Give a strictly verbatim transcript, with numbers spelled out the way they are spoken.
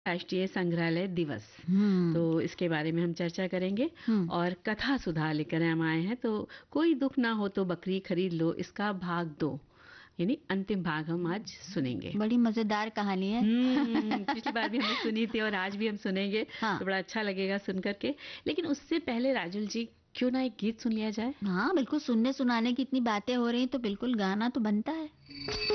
राष्ट्रीय संग्रहालय दिवस। हम्म। तो इसके बारे में हम चर्चा करेंगे हम्म। और कथा सुधा लेकर हम आए हैं। तो कोई दुख ना हो तो बकरी खरीद लो, इसका भाग दो, यानी अंतिम भाग हम आज सुनेंगे। बड़ी मजेदार कहानी है। हम्म पिछली बार भी हमने सुनी थी और आज भी हम सुनेंगे। हाँ। तो बड़ा अच्छा लगेगा सुन करके। लेकिन उससे पहले राजुल जी, क्यों ना एक गीत सुन लिया जाए। हाँ बिल्कुल, सुनने सुनाने की इतनी बातें हो रही तो बिल्कुल गाना तो बनता है।